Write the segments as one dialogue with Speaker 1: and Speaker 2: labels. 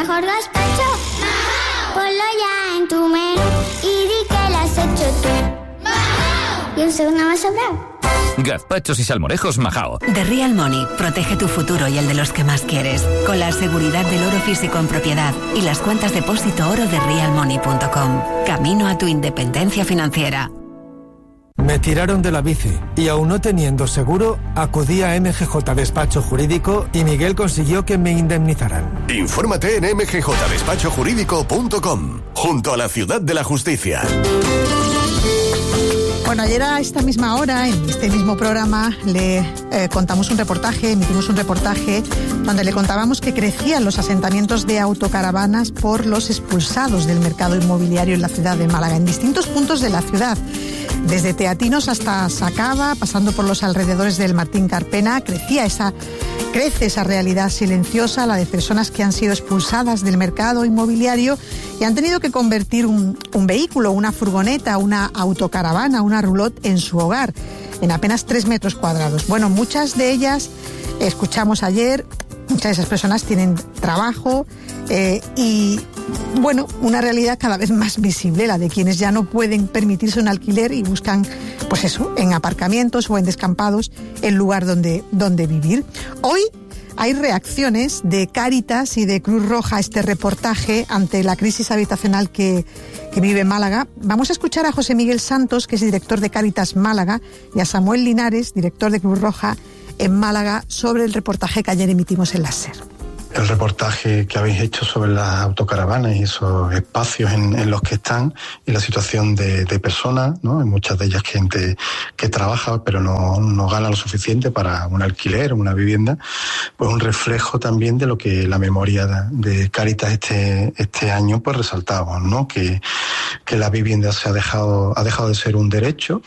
Speaker 1: mejor gazpacho? Ponlo ya en tu menú y di que lo has hecho tú. Y un segundo más sobrado.
Speaker 2: Gazpachos y salmorejos Majao.
Speaker 3: The Real Money protege tu futuro y el de los que más quieres, con la seguridad del oro físico en propiedad y las cuentas depósito oro de realmoney.com. Camino a tu independencia financiera.
Speaker 4: Me tiraron de la bici y aún no teniendo seguro, acudí a MGJ Despacho Jurídico y Miguel consiguió que me indemnizaran.
Speaker 5: Infórmate en mgjdespachojurídico.com, junto a la Ciudad de la Justicia.
Speaker 6: Bueno, ayer a esta misma hora, en este mismo programa, le emitimos un reportaje donde le contábamos que crecían los asentamientos de autocaravanas por los expulsados del mercado inmobiliario en la ciudad de Málaga, en distintos puntos de la ciudad. Desde Teatinos hasta Sacaba, pasando por los alrededores del Martín Carpena, crece esa realidad silenciosa, la de personas que han sido expulsadas del mercado inmobiliario y han tenido que convertir un vehículo, una furgoneta, una autocaravana, una roulotte en su hogar, en apenas 3 metros cuadrados. Bueno, muchas de ellas, escuchamos ayer, muchas de esas personas tienen trabajo y, bueno, una realidad cada vez más visible, la de quienes ya no pueden permitirse un alquiler y buscan, pues eso, en aparcamientos o en descampados, el lugar donde vivir. Hoy hay reacciones de Cáritas y de Cruz Roja a este reportaje ante la crisis habitacional que vive Málaga. Vamos a escuchar a José Miguel Santos, que es director de Cáritas Málaga, y a Samuel Linares, director de Cruz Roja en Málaga, sobre el reportaje que ayer emitimos en la SER.
Speaker 7: El reportaje que habéis hecho sobre las autocaravanas y esos espacios en los que están y la situación de personas, ¿no? Hay muchas de ellas gente que trabaja pero no gana lo suficiente para un alquiler o una vivienda, pues un reflejo también de lo que la memoria de Cáritas este año pues resaltaba, ¿no? Que la vivienda ha dejado de ser un derecho,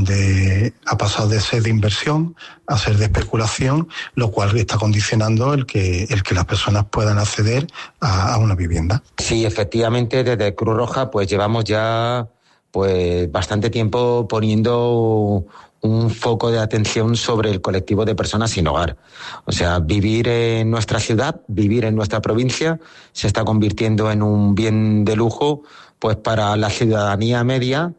Speaker 7: donde ha pasado de ser de inversión a ser de especulación, lo cual está condicionando el que las personas puedan acceder a una vivienda.
Speaker 8: Sí, efectivamente, desde Cruz Roja pues llevamos ya pues bastante tiempo poniendo un foco de atención sobre el colectivo de personas sin hogar. O sea, vivir en nuestra ciudad, vivir en nuestra provincia, se está convirtiendo en un bien de lujo pues para la ciudadanía media.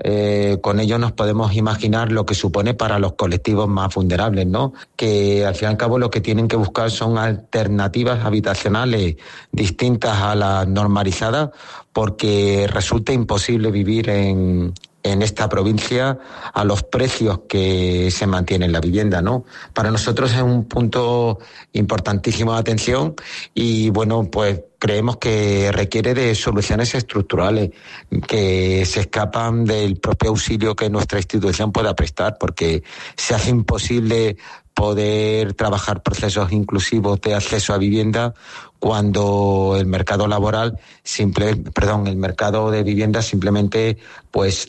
Speaker 8: Con ello nos podemos imaginar lo que supone para los colectivos más vulnerables, ¿no? Que al fin y al cabo lo que tienen que buscar son alternativas habitacionales distintas a las normalizadas, porque resulta imposible vivir en esta provincia a los precios que se mantiene la vivienda, ¿no? Para nosotros es un punto importantísimo de atención y, bueno, pues creemos que requiere de soluciones estructurales que se escapan del propio auxilio que nuestra institución pueda prestar, porque se hace imposible poder trabajar procesos inclusivos de acceso a vivienda cuando el mercado laboral el mercado de vivienda simplemente pues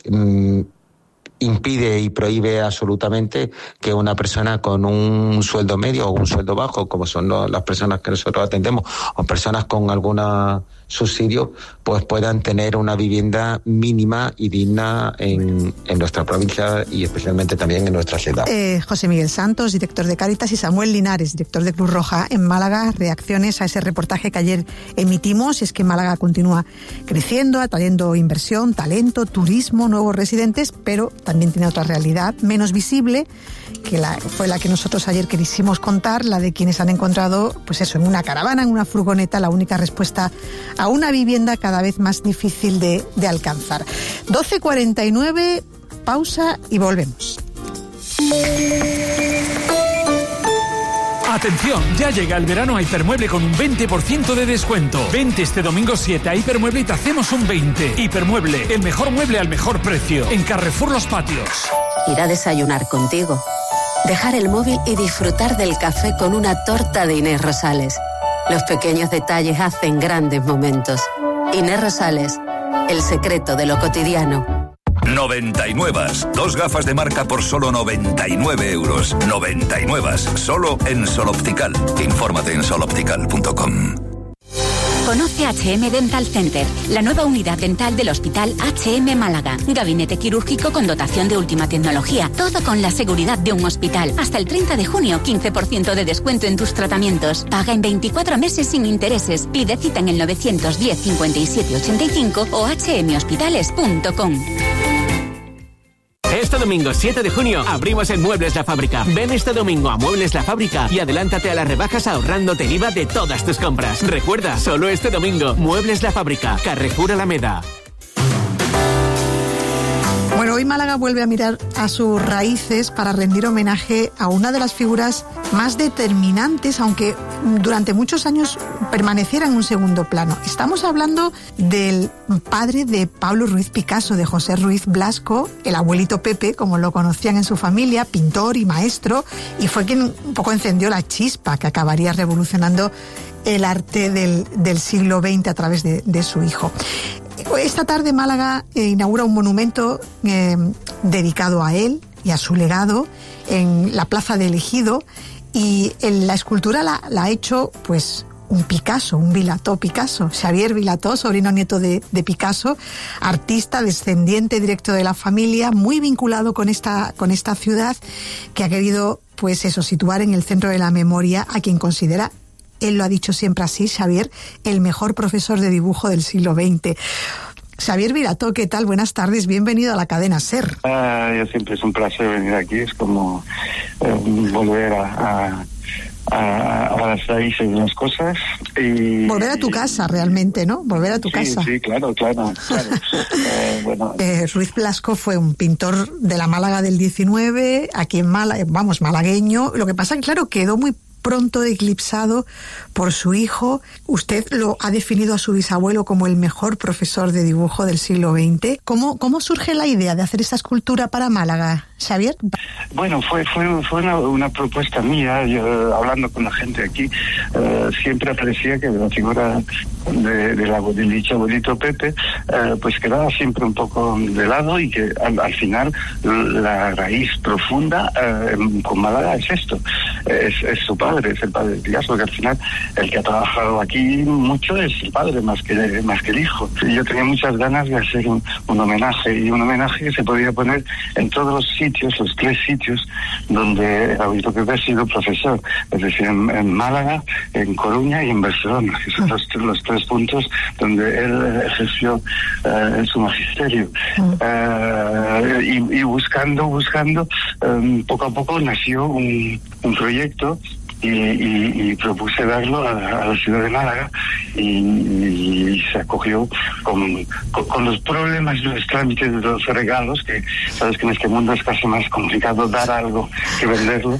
Speaker 8: impide y prohíbe absolutamente que una persona con un sueldo medio o un sueldo bajo, como son las personas que nosotros atendemos, o personas con alguna subsidio, pues puedan tener una vivienda mínima y digna en nuestra provincia y especialmente también en nuestra ciudad.
Speaker 6: José Miguel Santos, director de Cáritas, y Samuel Linares, director de Cruz Roja en Málaga, reacciones a ese reportaje que ayer emitimos. Es que Málaga continúa creciendo, atrayendo inversión, talento, turismo, nuevos residentes, pero también tiene otra realidad menos visible, que fue la que nosotros ayer quisimos contar, la de quienes han encontrado, pues eso, en una caravana, en una furgoneta, la única respuesta a una vivienda cada vez más difícil de alcanzar. 12:49, pausa y volvemos.
Speaker 9: Atención, ya llega el verano a Hipermueble con un 20% de descuento. Vente este domingo 7 a Hipermueble y te hacemos un 20. Hipermueble, el mejor mueble al mejor precio. En Carrefour Los Patios.
Speaker 3: Ir a desayunar contigo. Dejar el móvil y disfrutar del café con una torta de Inés Rosales. Los pequeños detalles hacen grandes momentos. Inés Rosales, el secreto de lo cotidiano.
Speaker 2: 99. 2 gafas de marca por solo 99 euros. 99. Solo en Sol Optical. Infórmate en soloptical.com.
Speaker 10: Conoce HM Dental Center, la nueva unidad dental del Hospital HM Málaga. Gabinete quirúrgico con dotación de última tecnología. Todo con la seguridad de un hospital. Hasta el 30 de junio, 15% de descuento en tus tratamientos. Paga en 24 meses sin intereses. Pide cita en el 910 57 85 o hmhospitales.com.
Speaker 11: Este domingo 7 de junio abrimos en Muebles La Fábrica. Ven este domingo a Muebles La Fábrica y adelántate a las rebajas ahorrándote el IVA de todas tus compras. Recuerda, solo este domingo, Muebles La Fábrica, Carrefour Alameda.
Speaker 6: Bueno, hoy Málaga vuelve a mirar a sus raíces para rendir homenaje a una de las figuras más determinantes, aunque durante muchos años permaneciera en un segundo plano. Estamos hablando del padre de Pablo Ruiz Picasso, de José Ruiz Blasco, el abuelito Pepe, como lo conocían en su familia, pintor y maestro, y fue quien un poco encendió la chispa que acabaría revolucionando el arte del siglo XX a través de su hijo. Esta tarde Málaga inaugura un monumento dedicado a él y a su legado en la Plaza del Ejido, y la escultura la ha hecho pues un Picasso, un Vilató Picasso, Xavier Vilató, sobrino nieto de Picasso, artista descendiente directo de la familia, muy vinculado con esta ciudad, que ha querido pues eso, situar en el centro de la memoria a quien considera, él lo ha dicho siempre así, Xavier, el mejor profesor de dibujo del siglo XX. Xavier Vilató, ¿qué tal? Buenas tardes, bienvenido a la cadena SER.
Speaker 12: Yo siempre es un placer venir aquí, es como volver a las raíces de las cosas. Y
Speaker 6: volver a tu casa, realmente, ¿no? Volver a tu casa.
Speaker 12: Sí, claro. Bueno.
Speaker 6: Ruiz Blasco fue un pintor de la Málaga del 19, aquí en Málaga, malagueño. Lo que pasa es que, claro, quedó muy pronto eclipsado por su hijo. Usted lo ha definido a su bisabuelo como el mejor profesor de dibujo del siglo XX. ¿Cómo surge la idea de hacer esta escultura para Málaga, Xavier?
Speaker 12: Bueno, fue una propuesta mía. Yo, hablando con la gente aquí, siempre aparecía que la figura del dicho abuelito Pepe pues quedaba siempre un poco de lado, y que al final la raíz profunda con Málaga es esto, es su padre, es el padre de Picasso, que al final el que ha trabajado aquí mucho es el padre más que el hijo. Y yo tenía muchas ganas de hacer un homenaje, y un homenaje que se podía poner en todos los sitios, los 3 sitios donde el abuelito Pepe ha sido profesor, es decir, en Málaga, en Coruña y en Barcelona, que son los 3 puntos donde él ejerció su magisterio. Y buscando, poco a poco nació un proyecto, y propuse darlo a la ciudad de Málaga, y se acogió con los problemas de los trámites de los regalos, que sabes que en este mundo es casi más complicado dar algo que venderlo.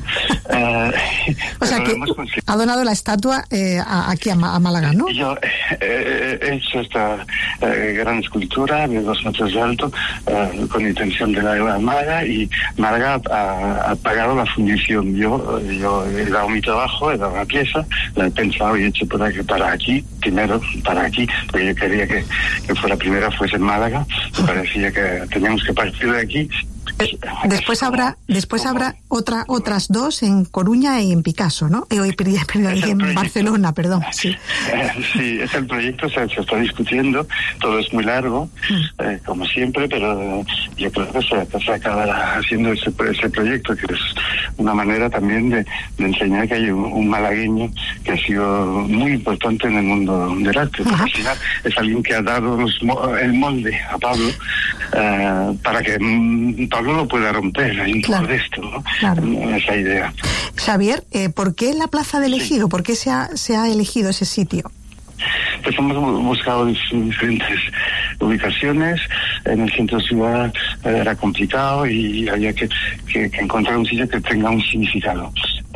Speaker 6: O sea que ha donado la estatua aquí a Málaga, ¿no?
Speaker 12: Yo he hecho esta gran escultura de 2 metros de alto con intención de darla a Málaga, y Málaga ha pagado la fundición. Yo he dado mi trabajo, he dado la pieza, la he pensado y he hecho para aquí, porque yo quería que fuera primera fuese en Málaga. Me parecía que teníamos que partir de aquí.
Speaker 6: Después habrá otras 2 en Coruña y en Picasso, ¿no? En Barcelona, perdón. Sí,
Speaker 12: es el proyecto, se está discutiendo, todo es muy largo, como siempre, pero yo creo que se acabará haciendo ese proyecto, que es una manera también de enseñar que hay un malagueño que ha sido muy importante en el mundo del arte, porque al final es alguien que ha dado el molde a Pablo, para que Pablo lo pueda romper, hay un poco de esto, ¿no?
Speaker 6: Claro.
Speaker 12: Esa idea.
Speaker 6: Xavier, ¿por qué la Plaza del Ejido? ¿Por qué se ha elegido ese sitio?
Speaker 12: Pues hemos buscado diferentes ubicaciones. En el centro de ciudad era complicado, y había que encontrar un sitio que tenga un significado.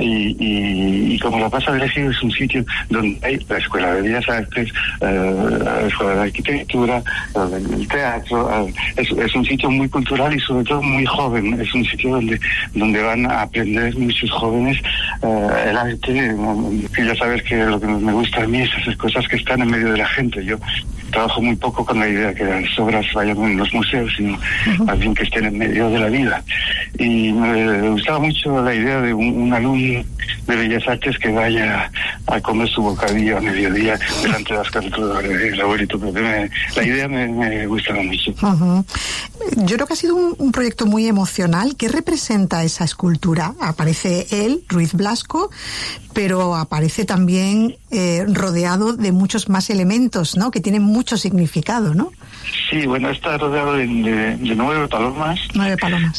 Speaker 12: Y como la Plaza del Ejido es un sitio donde hay la Escuela de Bellas Artes, la Escuela de Arquitectura, el teatro, es un sitio muy cultural y sobre todo muy joven. Es un sitio donde van a aprender muchos jóvenes el arte. Que ya sabes que lo que me gusta a mí es hacer cosas que están en medio de la gente. Yo trabajo muy poco con la idea que las obras vayan en los museos, sino más bien que estén en medio de la vida. Y me gustaba mucho la idea de un alumno de Bellas Artes que vaya a comer su bocadillo a mediodía delante de las caricaturas del abuelito Pepe. La idea me gustaba mucho.
Speaker 6: Uh-huh. Yo creo que ha sido un proyecto muy emocional. ¿Qué representa esa escultura? Aparece él, Ruiz Blasco, pero aparece también rodeado de muchos más elementos, ¿no? Que tienen mucho significado, ¿no?
Speaker 12: Sí, bueno, está rodeado de 9 palomas.
Speaker 6: 9 palomas.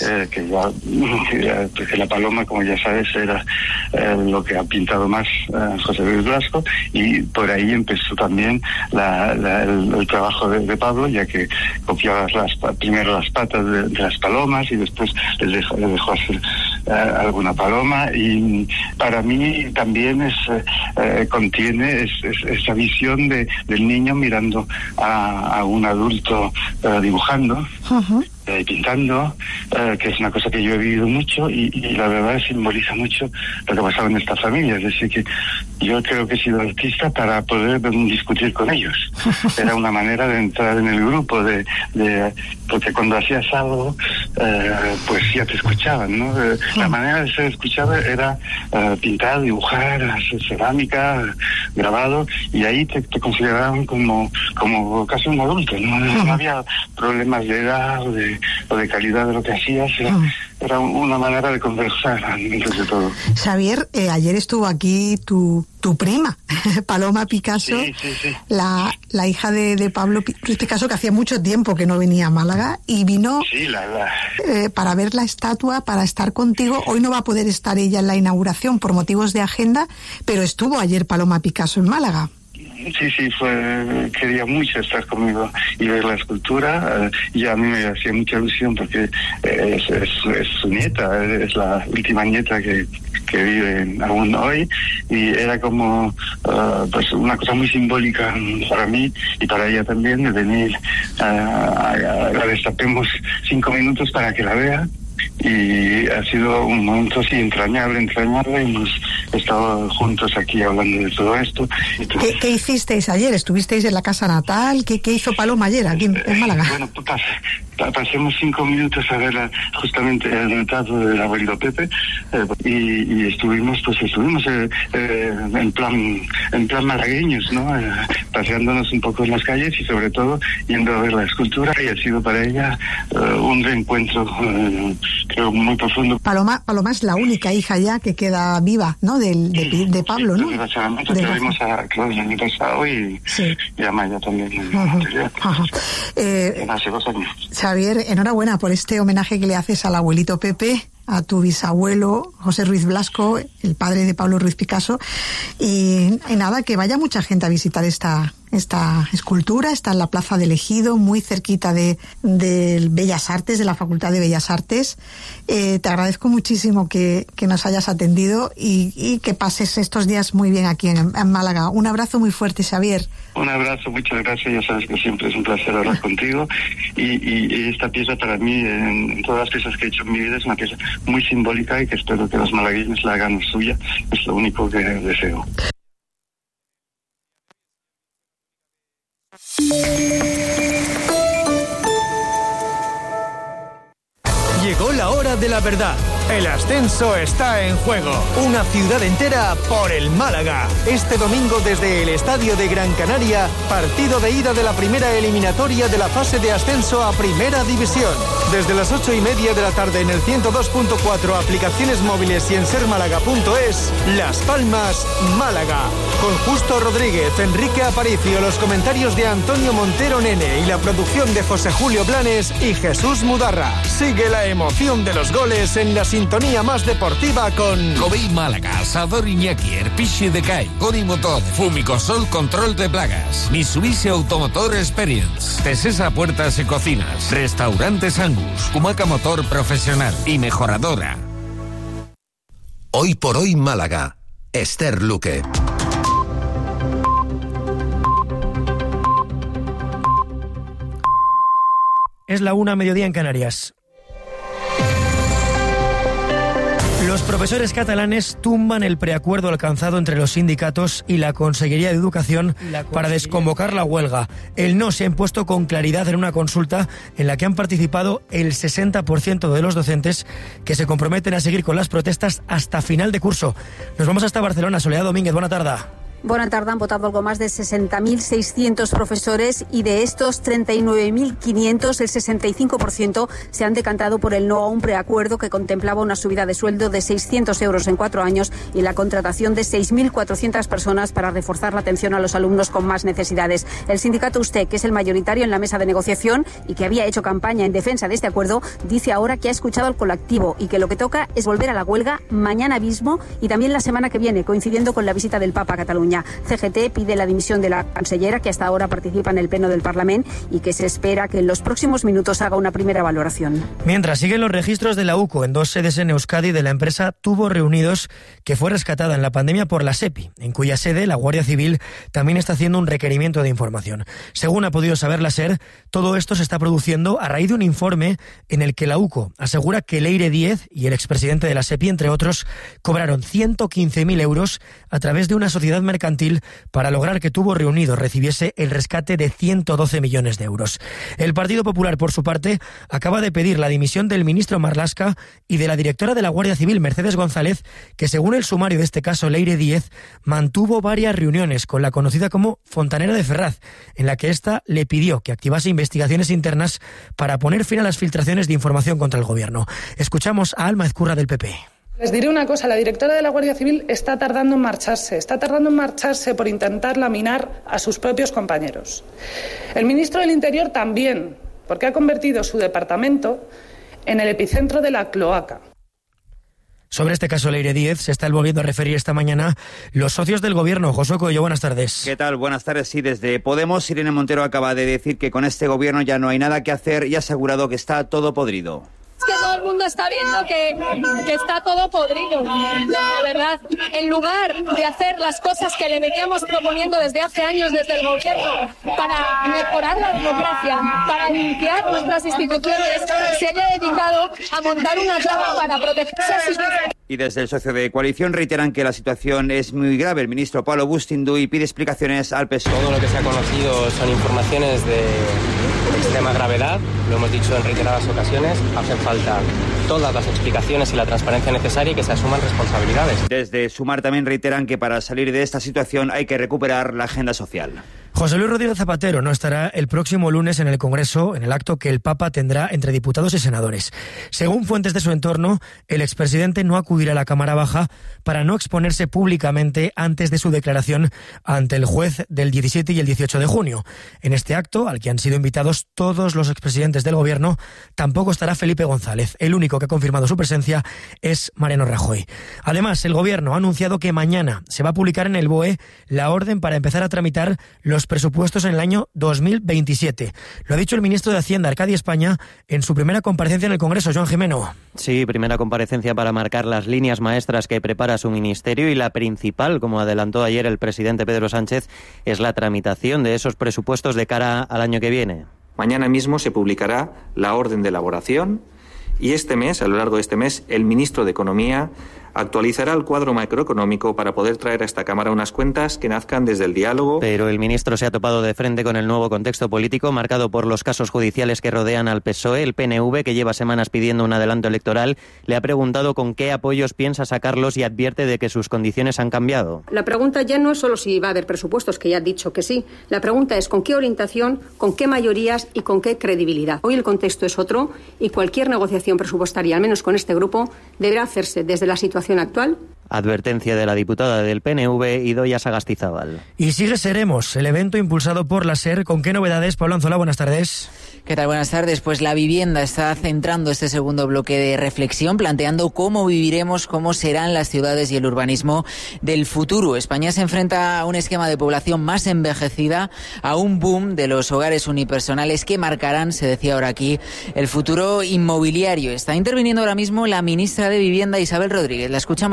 Speaker 12: Que la paloma, como ya sabes, era lo que ha pintado más José Luis Blasco, y por ahí empezó también el trabajo de Pablo, ya que copiaba primero las patas de las palomas y después le dejó hacer alguna paloma, y para mí también contiene esa visión del niño mirando a un adulto dibujando. Uh-huh. Pintando, que es una cosa que yo he vivido mucho y la verdad simboliza mucho lo que pasaba en esta familia. Es decir, que yo creo que he sido artista para poder discutir con ellos. Era una manera de entrar en el grupo, porque cuando hacías algo, pues ya te escuchaban, ¿no? La manera de ser escuchado era pintar, dibujar, hacer cerámica, grabado, y ahí te consideraban como casi un adulto, ¿no? No había problemas de edad o de calidad de lo que hacías, era una manera de conversar antes de todo.
Speaker 6: Xavier, ayer estuvo aquí tu prima, Paloma Picasso,
Speaker 12: sí.
Speaker 6: La hija de Pablo Picasso, que hacía mucho tiempo que no venía a Málaga, y vino para ver la estatua, para estar contigo. Hoy no va a poder estar ella en la inauguración por motivos de agenda, pero estuvo ayer Paloma Picasso en Málaga.
Speaker 12: Sí, quería mucho estar conmigo y ver la escultura, y a mí me hacía mucha ilusión porque es su nieta, es la última nieta que vive aún hoy, y era como pues una cosa muy simbólica para mí y para ella también, de venir la destapemos 5 minutos para que la vea. Y ha sido un momento así entrañable, y hemos estado juntos aquí hablando de todo esto.
Speaker 6: ¿Qué hicisteis ayer? ¿Estuvisteis en la casa natal? ¿Qué hizo Paloma ayer aquí en Málaga?
Speaker 12: Bueno, pasemos 5 minutos a ver justamente el retrato del abuelito Pepe, y estuvimos en plan malagueños, ¿no? Paseándonos un poco en las calles y sobre todo yendo a ver la escultura, y ha sido para ella un reencuentro creo muy profundo.
Speaker 6: Paloma es la única hija ya que queda viva, ¿no? De Pablo, ¿no?
Speaker 12: Desgraciadamente tuvimos a Claudia el año pasado y a Maya también en anterior. Hace 2 años.
Speaker 6: Xavier, enhorabuena por este homenaje que le haces al abuelito Pepe, a tu bisabuelo José Ruiz Blasco, el padre de Pablo Ruiz Picasso, y nada, que vaya mucha gente a visitar esta escultura. Está en la Plaza del Ejido, muy cerquita de Bellas Artes, de la Facultad de Bellas Artes. Te agradezco muchísimo que nos hayas atendido y que pases estos días muy bien aquí en Málaga. Un abrazo muy fuerte, Xavier.
Speaker 12: Un abrazo, muchas gracias. Ya sabes que siempre es un placer hablar contigo, y esta pieza para mí, en todas las piezas que he hecho en mi vida, es una pieza muy simbólica y que espero que los malagueños la hagan suya. Es lo único que deseo.
Speaker 13: Llegó la hora de la verdad. El ascenso está en juego. Una ciudad entera por el Málaga. Este domingo desde el Estadio de Gran Canaria, partido de ida de la primera eliminatoria de la fase de ascenso a Primera División. Desde las 8:30 de la tarde en el 102.4, aplicaciones móviles y en sermálaga.es, Las Palmas, Málaga. Con Justo Rodríguez, Enrique Aparicio, los comentarios de Antonio Montero Nene y la producción de José Julio Blanes y Jesús Mudarra. Sigue la emoción de los goles en la sintonía más deportiva con
Speaker 14: Covey Málaga, Asador Iñaki, Erpiche de Cai, Goni Motor, Fumicosol Control de Plagas, Mitsubishi Automotor Experience, Tesesa Puertas y Cocinas, Restaurantes Angus, Kumaca Motor Profesional y Mejoradora.
Speaker 15: Hoy por hoy Málaga, Esther Luque.
Speaker 16: Es la 1:00 en Canarias. Los profesores catalanes tumban el preacuerdo alcanzado entre los sindicatos y la Consellería de Educación para desconvocar la huelga. El no se ha impuesto con claridad en una consulta en la que han participado el 60% de los docentes, que se comprometen a seguir con las protestas hasta final de curso. Nos vamos hasta Barcelona. Soledad Domínguez, buena tarde.
Speaker 17: Buena tarde. Han votado algo más de 60.600 profesores y de estos 39.500, el 65% se han decantado por el no a un preacuerdo que contemplaba una subida de sueldo de 600 euros en 4 años y la contratación de 6.400 personas para reforzar la atención a los alumnos con más necesidades. El sindicato USTE, que es el mayoritario en la mesa de negociación y que había hecho campaña en defensa de este acuerdo, dice ahora que ha escuchado al colectivo y que lo que toca es volver a la huelga mañana mismo y también la semana que viene, coincidiendo con la visita del Papa a Cataluña. CGT pide la dimisión de la cancellera, que hasta ahora participa en el Pleno del Parlamento y que se espera que en los próximos minutos haga una primera valoración.
Speaker 16: Mientras siguen los registros de la UCO en 2 sedes en Euskadi de la empresa Tubos Reunidos, que fue rescatada en la pandemia por la SEPI, en cuya sede la Guardia Civil también está haciendo un requerimiento de información. Según ha podido saber la SER, todo esto se está produciendo a raíz de un informe en el que la UCO asegura que Leire Díez y el expresidente de la SEPI, entre otros, cobraron 115.000 euros a través de una sociedad mercantil para lograr que Tubos Reunidos recibiese el rescate de 112 millones de euros. El Partido Popular, por su parte, acaba de pedir la dimisión del ministro Marlaska y de la directora de la Guardia Civil, Mercedes González, que según el sumario de este caso, Leire Díez, mantuvo varias reuniones con la conocida como Fontanera de Ferraz, en la que ésta le pidió que activase investigaciones internas para poner fin a las filtraciones de información contra el gobierno. Escuchamos a Alma Ezcurra del PP.
Speaker 18: Les diré una cosa, la directora de la Guardia Civil está tardando en marcharse por intentar laminar a sus propios compañeros. El ministro del Interior también, porque ha convertido su departamento en el epicentro de la cloaca.
Speaker 16: Sobre este caso, Leire Díez, se están volviendo a referir esta mañana los socios del gobierno. Josué Coello, buenas tardes.
Speaker 19: ¿Qué tal? Buenas tardes. Sí, desde Podemos, Irene Montero acaba de decir que con este gobierno ya no hay nada que hacer y ha asegurado que está todo podrido.
Speaker 20: Es que todo el mundo está viendo que está todo podrido, de verdad. En lugar de hacer las cosas que le veníamos proponiendo desde hace años desde el gobierno para mejorar la democracia, para limpiar nuestras instituciones, se ha dedicado a montar una trama para protegerse a sus...
Speaker 19: Y desde el socio de coalición reiteran que la situación es muy grave. El ministro Pablo Bustinduy pide explicaciones al PSOE.
Speaker 21: Todo lo que se ha conocido son informaciones de extrema gravedad, lo hemos dicho en reiteradas ocasiones, hacen falta todas las explicaciones y la transparencia necesaria y que se asuman responsabilidades.
Speaker 19: Desde Sumar también reiteran que para salir de esta situación hay que recuperar la agenda social.
Speaker 16: José Luis Rodríguez Zapatero no estará el próximo lunes en el Congreso, en el acto que el Papa tendrá entre diputados y senadores. Según fuentes de su entorno, el expresidente no acudirá a la Cámara Baja para no exponerse públicamente antes de su declaración ante el juez del 17 y el 18 de junio. En este acto, al que han sido invitados todos los expresidentes del Gobierno, tampoco estará Felipe González. El único que ha confirmado su presencia es Mariano Rajoy. Además, el Gobierno ha anunciado que mañana se va a publicar en el BOE la orden para empezar a tramitar los presupuestos en el año 2027. Lo ha dicho el ministro de Hacienda, Arcadi España, en su primera comparecencia en el Congreso. Joan Jimeno.
Speaker 22: Sí, primera comparecencia para marcar las líneas maestras que prepara su ministerio y la principal, como adelantó ayer el presidente Pedro Sánchez, es la tramitación de esos presupuestos de cara al año que viene.
Speaker 23: Mañana mismo se publicará la orden de elaboración y este mes, a lo largo de este mes, el ministro de Economía actualizará el cuadro macroeconómico para poder traer a esta Cámara unas cuentas que nazcan desde el diálogo.
Speaker 22: Pero el ministro se ha topado de frente con el nuevo contexto político marcado por los casos judiciales que rodean al PSOE. El PNV, que lleva semanas pidiendo un adelanto electoral, le ha preguntado con qué apoyos piensa sacarlos y advierte de que sus condiciones han cambiado.
Speaker 24: La pregunta ya no es solo si va a haber presupuestos, que ya ha dicho que sí. La pregunta es con qué orientación, con qué mayorías y con qué credibilidad. Hoy el contexto es otro y cualquier negociación presupuestaria, al menos con este grupo, deberá hacerse desde la situación actual.
Speaker 22: Advertencia de la diputada del PNV, Idoia Sagastizábal.
Speaker 16: Y sigue Seremos, el evento impulsado por la SER. ¿Con qué novedades? Pablo Anzola, buenas tardes.
Speaker 25: ¿Qué tal? Buenas tardes. Pues la vivienda está centrando este segundo bloque de reflexión, planteando cómo viviremos, cómo serán las ciudades y el urbanismo del futuro. España se enfrenta a un esquema de población más envejecida, a un boom de los hogares unipersonales que marcarán, se decía ahora aquí, el futuro inmobiliario. Está interviniendo ahora mismo la ministra de Vivienda, Isabel Rodríguez. La escuchamos en directo.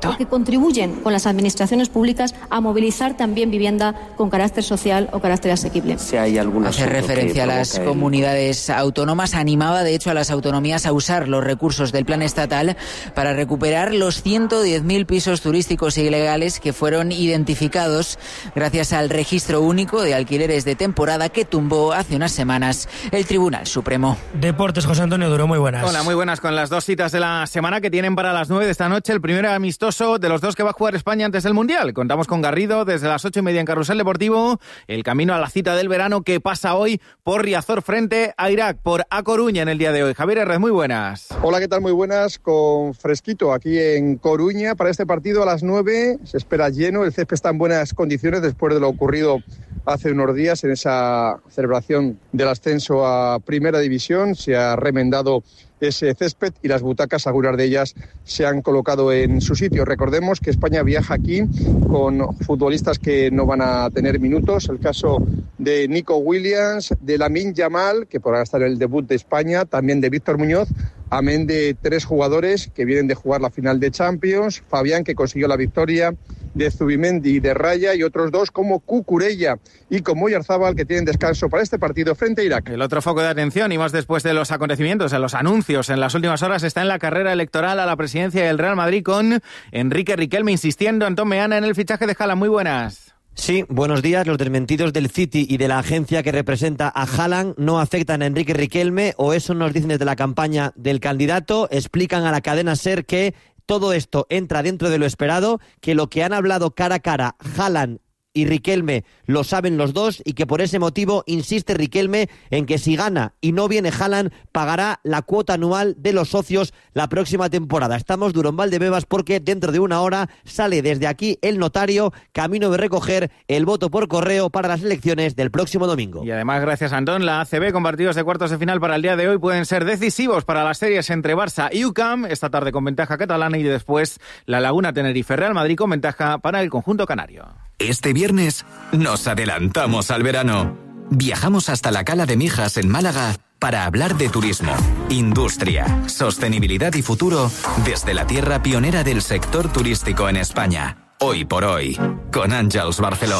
Speaker 1: proyecto. Que contribuyen con las administraciones públicas a movilizar también vivienda con carácter social o carácter asequible.
Speaker 25: Si hay alguna hace referencia a las comunidades autónomas, animaba de hecho a las autonomías a usar los recursos del plan estatal para recuperar los 110.000 pisos turísticos ilegales que fueron identificados gracias al registro único de alquileres de temporada que tumbó hace unas semanas el Tribunal Supremo.
Speaker 16: Deportes, José Antonio Duro, muy buenas.
Speaker 4: Hola, muy buenas, con las dos citas de la semana que tienen para las 9 de esta noche, el primer amistoso de los dos que va a jugar España antes del Mundial. Contamos con Garrido desde las 8:30 en Carrusel Deportivo, el camino a la cita del verano que pasa hoy por Riazor frente a Irak, por A Coruña en el día de hoy. Javier Herrez, muy buenas.
Speaker 5: Hola, ¿qué tal? Muy buenas, con fresquito aquí en Coruña para este partido a las 9. Se espera lleno, el césped está en buenas condiciones después de lo ocurrido hace unos días en esa celebración del ascenso a Primera División. Se ha remendado ese césped y las butacas, algunas de ellas, se han colocado en su sitio. Recordemos que España viaja aquí con futbolistas que no van a tener minutos. El caso de Nico Williams, de Lamine Yamal, que podrá estar en el debut de España, también de Víctor Muñoz, amén de 3 jugadores que vienen de jugar la final de Champions, Fabián, que consiguió la victoria, de Zubimendi y de Raya, y otros 2 como Cucurella y como Oyarzábal, que tienen descanso para este partido frente a Irak.
Speaker 4: El otro foco de atención, y más después de los acontecimientos, en los anuncios en las últimas horas, está en la carrera electoral a la presidencia del Real Madrid con Enrique Riquelme insistiendo, Antón Meana, en el fichaje de Haaland. Muy buenas.
Speaker 7: Sí, buenos días. Los desmentidos del City y de la agencia que representa a Haaland no afectan a Enrique Riquelme, o eso nos dicen desde la campaña del candidato. Explican a la cadena SER que todo esto entra dentro de lo esperado, que lo que han hablado cara a cara Haaland y Riquelme lo saben los dos, y que por ese motivo insiste Riquelme en que si gana y no viene Haaland, pagará la cuota anual de los socios la próxima temporada. Estamos duro en Valdebebas porque dentro de una hora sale desde aquí el notario, camino de recoger el voto por correo para las elecciones del próximo domingo.
Speaker 4: Y además, gracias Antón, la ACB con partidos de cuartos de final para el día de hoy pueden ser decisivos para las series entre Barça y UCAM, esta tarde con ventaja catalana, y después la Laguna Tenerife Real Madrid con ventaja para el conjunto canario.
Speaker 8: Este viernes nos adelantamos al verano. Viajamos hasta la Cala de Mijas en Málaga para hablar de turismo, industria, sostenibilidad y futuro desde la tierra pionera del sector turístico en España. Hoy por hoy, con Àngels Barceló.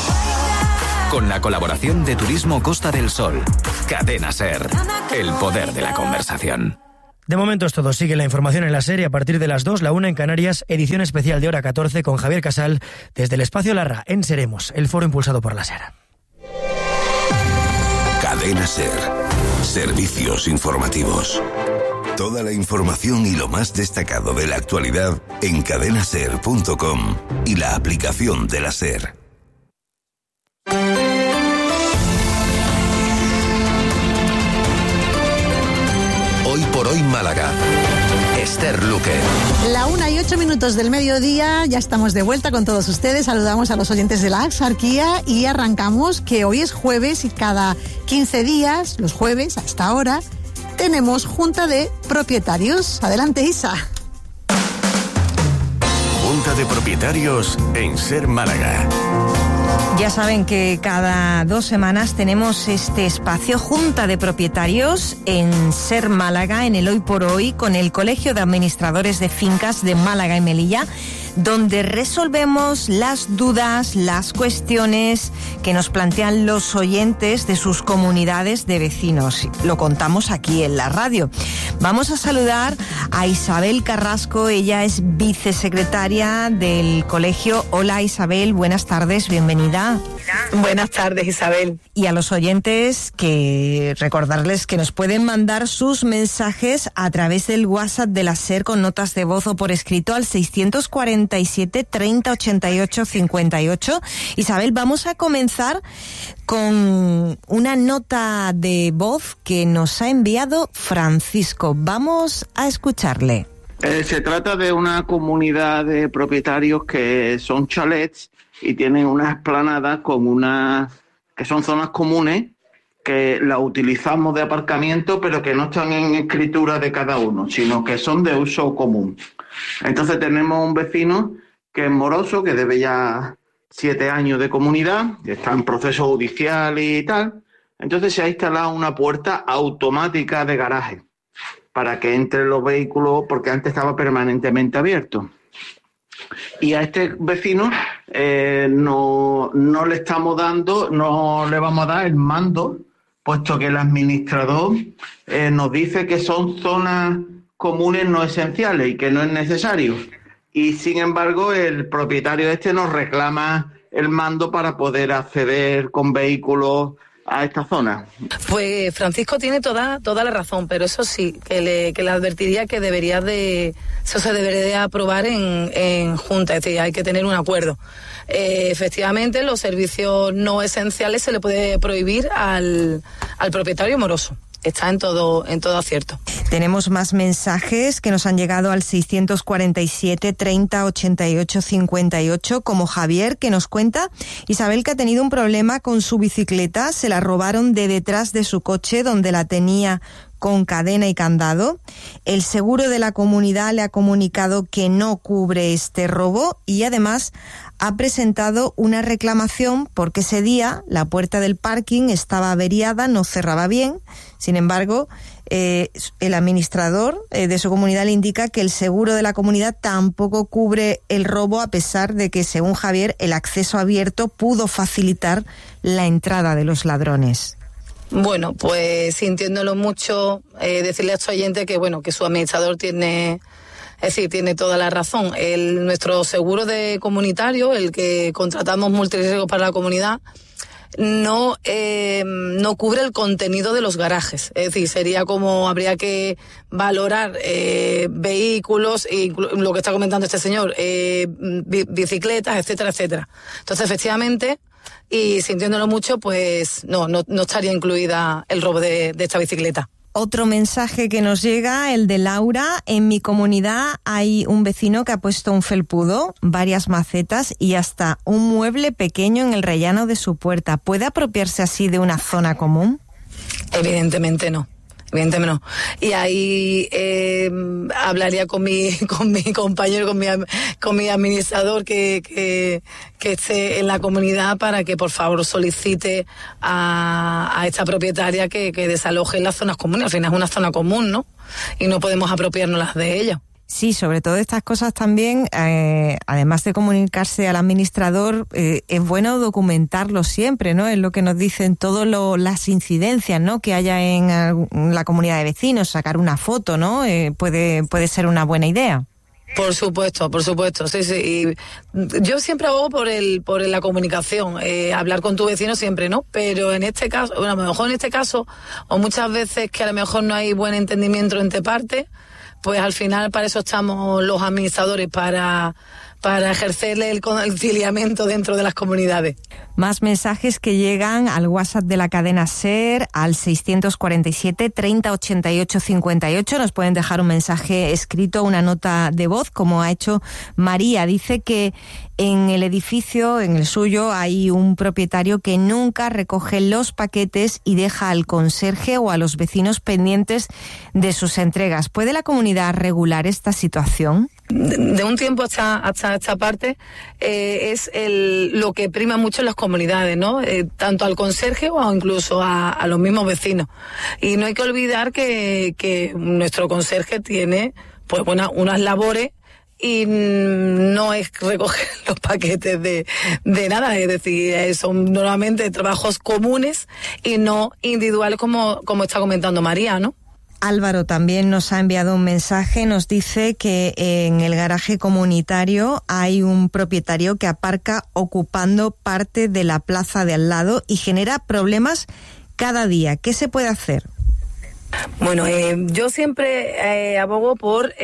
Speaker 8: Con la colaboración de Turismo Costa del Sol. Cadena SER. El poder de la conversación.
Speaker 16: De momento es todo. Sigue la información en la serie a partir de las 2, la 1 en Canarias, edición especial de hora 14 con Javier Casal desde el Espacio Larra en Seremos, el foro impulsado por la SER.
Speaker 26: Cadena SER. Servicios informativos. Toda la información y lo más destacado de la actualidad en cadenaser.com y la aplicación de la SER. Hoy por hoy Málaga. Esther Luque.
Speaker 6: La 1:08 del mediodía, ya estamos de vuelta con todos ustedes. Saludamos a los oyentes de la Axarquía y arrancamos, que hoy es jueves y cada 15 días, los jueves hasta ahora, tenemos Junta de Propietarios. Adelante, Isa.
Speaker 26: Junta de Propietarios en SER Málaga.
Speaker 27: Ya saben que cada 2 semanas tenemos este espacio Junta de Propietarios en SER Málaga, en el Hoy por Hoy, con el Colegio de Administradores de Fincas de Málaga y Melilla, donde resolvemos las dudas, las cuestiones que nos plantean los oyentes de sus comunidades de vecinos. Lo contamos aquí en la radio. Vamos a saludar a Isabel Carrasco, ella es vicesecretaria del colegio. Hola Isabel, buenas tardes, bienvenida.
Speaker 28: Buenas tardes, Isabel.
Speaker 27: Y a los oyentes, que recordarles que nos pueden mandar sus mensajes a través del WhatsApp de la SER con notas de voz o por escrito al 647 30 88 58. Isabel, vamos a comenzar con una nota de voz que nos ha enviado Francisco. Vamos a escucharle.
Speaker 29: Se trata de una comunidad de propietarios que son chalets y tienen unas esplanadas con que son zonas comunes que las utilizamos de aparcamiento, pero que no están en escritura de cada uno, sino que son de uso común. Entonces tenemos un vecino que es moroso, que debe ya 7 años de comunidad, que está en proceso judicial y tal. Entonces se ha instalado una puerta automática de garaje para que entren los vehículos, porque antes estaba permanentemente abierto. Y a este vecino no le vamos a dar el mando, puesto que el administrador nos dice que son zonas comunes no esenciales y que no es necesario. Y sin embargo, el propietario nos reclama el mando para poder acceder con vehículos a esta zona.
Speaker 2: Pues Francisco tiene toda la razón, pero eso sí, que le advertiría que eso se debería de aprobar en junta, es decir, hay que tener un acuerdo. Efectivamente, los servicios no esenciales se le puede prohibir al propietario moroso. Está en todo acierto.
Speaker 27: Tenemos más mensajes que nos han llegado al 647 30 88 58, como Javier, que nos cuenta, Isabel, que ha tenido un problema con su bicicleta, se la robaron de detrás de su coche donde la tenía con cadena y candado. El seguro de la comunidad le ha comunicado que no cubre este robo y además ha presentado una reclamación porque ese día la puerta del parking estaba averiada, no cerraba bien. Sin embargo, el administrador de su comunidad le indica que el seguro de la comunidad tampoco cubre el robo, a pesar de que, según Javier, el acceso abierto pudo facilitar la entrada de los ladrones.
Speaker 2: Bueno, pues sintiéndolo mucho, decirle a estos oyentes que su administrador tiene toda la razón. Nuestro seguro de comunitario, el que contratamos multirriesgos para la comunidad, no cubre el contenido de los garajes. Es decir, habría que valorar vehículos, y lo que está comentando este señor, bicicletas, etcétera, etcétera. Entonces, efectivamente, y sintiéndolo mucho, pues no estaría incluida el robo de esta bicicleta.
Speaker 27: Otro mensaje que nos llega, el de Laura. En mi comunidad hay un vecino que ha puesto un felpudo, varias macetas y hasta un mueble pequeño en el rellano de su puerta. ¿Puede apropiarse así de una zona común?
Speaker 2: Evidentemente no. Y ahí hablaría con mi compañero, con mi administrador que esté en la comunidad, para que por favor solicite a esta propietaria que desaloje las zonas comunes. Al final es una zona común, ¿no? Y no podemos apropiarnos de ello.
Speaker 27: Sí, sobre todo estas cosas también, además de comunicarse al administrador, es bueno documentarlo siempre, ¿no? Es lo que nos dicen todas las incidencias, ¿no?, que haya en la comunidad de vecinos, sacar una foto, ¿no? Puede ser una buena idea.
Speaker 2: Por supuesto, sí. Y yo siempre abogo por la comunicación, hablar con tu vecino siempre, ¿no? Pero en este caso, a lo mejor en este caso, o muchas veces que a lo mejor no hay buen entendimiento entre partes, pues al final para eso estamos los administradores, para ejercer el conciliamiento dentro de las comunidades.
Speaker 27: Más mensajes que llegan al WhatsApp de la cadena SER, al 647 30 88 58. Nos pueden dejar un mensaje escrito, una nota de voz, como ha hecho María. Dice que en el edificio, en el suyo, hay un propietario que nunca recoge los paquetes y deja al conserje o a los vecinos pendientes de sus entregas. ¿Puede la comunidad regular esta situación?
Speaker 2: De un tiempo hasta esta parte es lo que prima mucho en las comunidades, ¿no? Tanto al conserje o incluso a los mismos vecinos. Y no hay que olvidar que nuestro conserje tiene pues unas labores, y no es recoger los paquetes de nada, es decir, son normalmente trabajos comunes y no individuales, como está comentando María, ¿no?
Speaker 27: Álvaro también nos ha enviado un mensaje, nos dice que en el garaje comunitario hay un propietario que aparca ocupando parte de la plaza de al lado y genera problemas cada día. ¿Qué se puede hacer?
Speaker 2: Bueno, yo siempre abogo por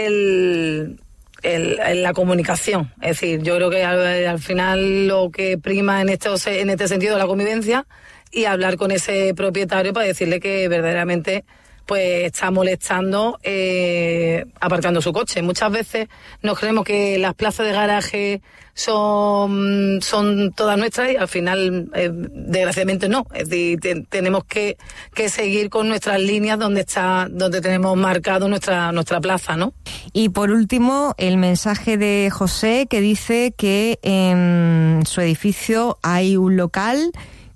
Speaker 2: la comunicación. Es decir, yo creo que al final lo que prima en este sentido es la convivencia, y hablar con ese propietario para decirle que verdaderamente pues está molestando aparcando su coche. Muchas veces nos creemos que las plazas de garaje son todas nuestras, y al final desgraciadamente no. Es decir, tenemos que seguir con nuestras líneas donde tenemos marcado nuestra plaza, ¿no?
Speaker 27: Y por último, el mensaje de José, que dice que en su edificio hay un local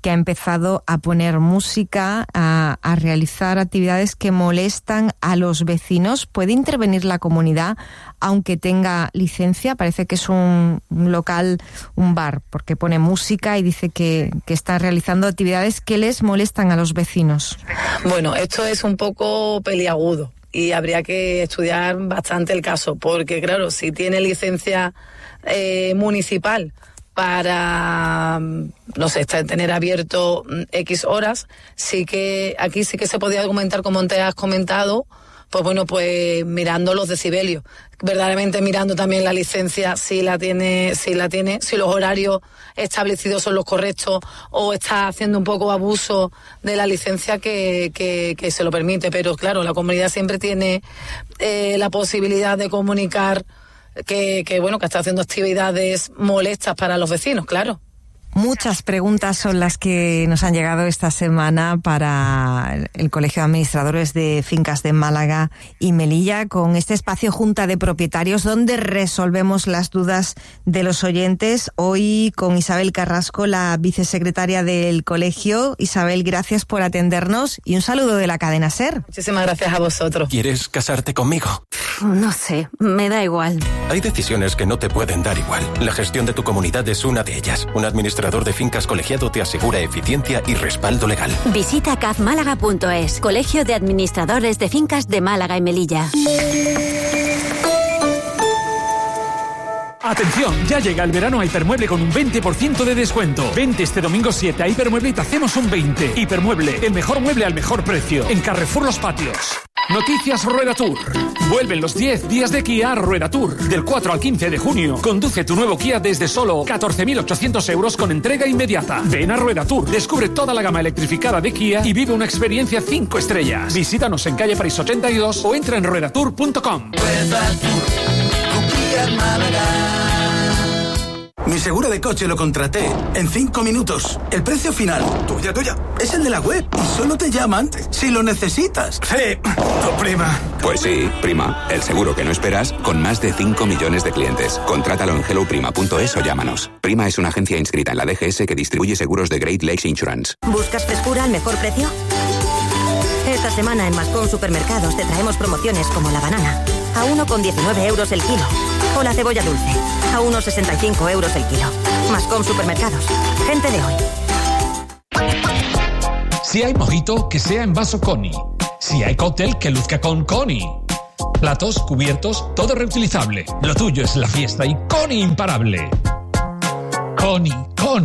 Speaker 27: que ha empezado a poner música, a realizar actividades que molestan a los vecinos. ¿Puede intervenir la comunidad aunque tenga licencia? Parece que es un local, un bar, porque pone música y dice que está realizando actividades que les molestan a los vecinos.
Speaker 2: Bueno, esto es un poco peliagudo y habría que estudiar bastante el caso, porque claro, si tiene licencia municipal para, no sé, tener abierto X horas, aquí sí que se podía argumentar, como te has comentado, pues bueno, pues mirando los decibelios, verdaderamente mirando también la licencia, si la tiene, si los horarios establecidos son los correctos o está haciendo un poco abuso de la licencia que se lo permite. Pero claro, la comunidad siempre tiene la posibilidad de comunicar que está haciendo actividades molestas para los vecinos, claro.
Speaker 27: Muchas preguntas son las que nos han llegado esta semana para el Colegio de Administradores de Fincas de Málaga y Melilla, con este espacio Junta de Propietarios donde resolvemos las dudas de los oyentes. Hoy con Isabel Carrasco, la vicesecretaria del colegio. Isabel, gracias por atendernos y un saludo de la cadena SER.
Speaker 2: Muchísimas gracias a vosotros.
Speaker 3: ¿Quieres casarte conmigo?
Speaker 27: No sé, me da igual.
Speaker 3: Hay decisiones que no te pueden dar igual. La gestión de tu comunidad es una de ellas. Un administrador de fincas colegiado te asegura eficiencia y respaldo legal.
Speaker 9: Visita cafmálaga.es, Colegio de Administradores de Fincas de Málaga y Melilla.
Speaker 10: Atención, ya llega el verano a Hipermueble con un 20% de descuento. Vente este domingo 7 a Hipermueble y te hacemos un 20. Hipermueble, el mejor mueble al mejor precio. En Carrefour Los Patios. Noticias Rueda Tour. Vuelven los 10 días de Kia Rueda Tour. Del 4 al 15 de junio. Conduce tu nuevo Kia desde solo 14.800 euros con entrega inmediata. Ven a Rueda Tour. Descubre toda la gama electrificada de Kia y vive una experiencia 5 estrellas. Visítanos en calle París 82 o entra en ruedatour.com.
Speaker 11: Rueda Tour, tu Kia Málaga. Mi seguro de coche lo contraté en 5 minutos. El precio final, tuya, es el de la web. Y solo te llaman si lo necesitas. Sí, tu prima.
Speaker 12: Pues sí, Prima. El seguro que no esperas con más de 5 millones de clientes. Contrátalo en helloprima.es o llámanos. Prima es una agencia inscrita en la DGS que distribuye seguros de Great Lakes Insurance.
Speaker 9: ¿Buscas frescura al mejor precio? Esta semana en Mascom Supermercados te traemos promociones como la banana, a 1,19 euros el kilo. O la cebolla dulce, a 1,65 euros el kilo. Mascom Supermercados. Gente de hoy.
Speaker 13: Si hay mojito, que sea en vaso Connie. Si hay cóctel, que luzca con Connie. Platos, cubiertos, todo reutilizable. Lo tuyo es la fiesta y Connie imparable. Connie.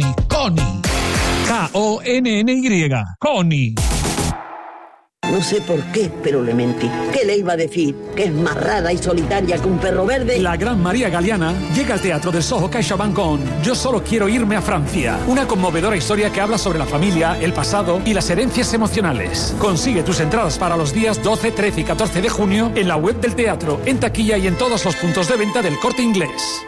Speaker 13: K-O-N-N-Y. Connie.
Speaker 14: No sé por qué, pero le mentí. ¿Qué le iba a decir? Que es más rara y solitaria que un perro verde.
Speaker 10: La gran María Galeana llega al Teatro del Soho CaixaBank con Yo solo quiero irme a Francia. Una conmovedora historia que habla sobre la familia, el pasado y las herencias emocionales. Consigue tus entradas para los días 12, 13 y 14 de junio en la web del teatro, en taquilla y en todos los puntos de venta del Corte Inglés.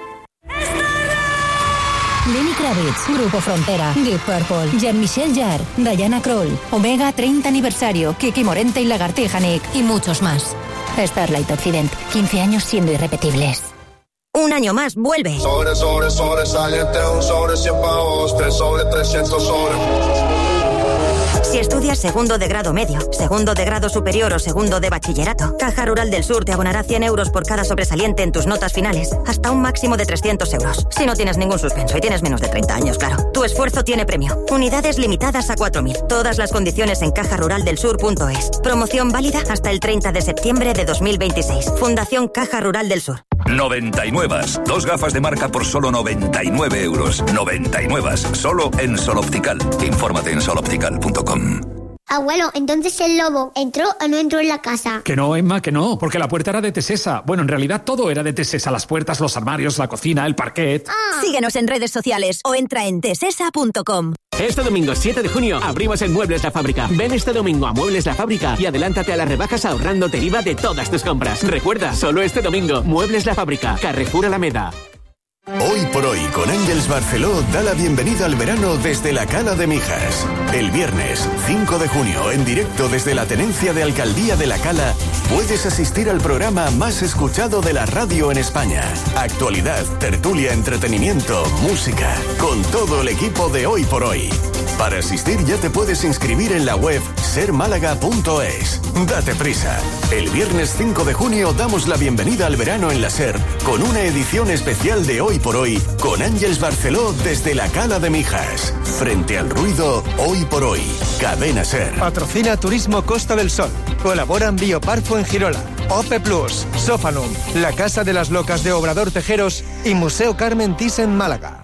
Speaker 9: Lenny Kravitz, Grupo Frontera, Deep Purple, Jean-Michel Jarre, Diana Krall, Omega 30 aniversario, Kiki Morente y Lagartija Nick y muchos más. Starlight Occident, 15 años siendo irrepetibles. Un año más, vuelve.
Speaker 11: Sobresaliente, un sobre 100 pavos, 3 sobre 300 sobre.
Speaker 9: Si estudias segundo de grado medio, segundo de grado superior o segundo de bachillerato, Caja Rural del Sur te abonará 100 euros por cada sobresaliente en tus notas finales, hasta un máximo de 300 euros. Si no tienes ningún suspenso y tienes menos de 30 años, claro. Tu esfuerzo tiene premio. Unidades limitadas a 4.000. Todas las condiciones en cajaruraldelsur.es. Promoción válida hasta el 30 de septiembre de 2026. Fundación Caja Rural del Sur.
Speaker 26: 99. 2 gafas de marca por solo 99 euros. 99. Solo en Sol Optical. Infórmate en soloptical.com.
Speaker 15: Abuelo, entonces el lobo ¿entró o no entró en la casa?
Speaker 10: Que no, Emma, que no, porque la puerta era de Tesesa. Bueno, en realidad todo era de Tesesa. Las puertas, los armarios, la cocina, el parquet.
Speaker 9: Síguenos en redes sociales o entra en tesesa.com.
Speaker 17: Este domingo 7 de junio abrimos en Muebles La Fábrica. Ven este domingo a Muebles La Fábrica y adelántate a las rebajas ahorrándote el IVA de todas tus compras. Recuerda, solo este domingo, Muebles La Fábrica, Carrefour Alameda.
Speaker 26: Hoy por hoy con Ángels Barceló da la bienvenida al verano desde la Cala de Mijas. El viernes 5 de junio, en directo desde la Tenencia de Alcaldía de la Cala, puedes asistir al programa más escuchado de la radio en España. Actualidad, tertulia, entretenimiento, música, con todo el equipo de Hoy por Hoy.
Speaker 3: Para asistir ya te puedes inscribir en la web sermálaga.es. Date prisa. El viernes 5 de junio damos la bienvenida al verano en la SER con una edición especial de Hoy por Hoy con Ángeles Barceló desde la Cala de Mijas. Frente al ruido, Hoy por Hoy. Cadena SER.
Speaker 1: Patrocina Turismo Costa del Sol. Colaboran Bioparfo en Girola, OPE Plus, Sofanum, La Casa de las Locas de Obrador Tejeros y Museo Carmen Thyssen Málaga.